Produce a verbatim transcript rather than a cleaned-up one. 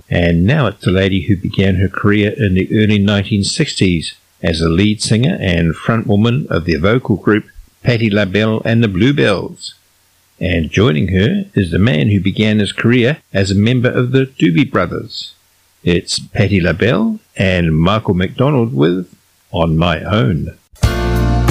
And now it's the lady who began her career in the early nineteen sixties as a lead singer and frontwoman of their vocal group Patti LaBelle and the Bluebells. And joining her is the man who began his career as a member of the Doobie Brothers. It's Patti LaBelle and Michael McDonald with On My Own.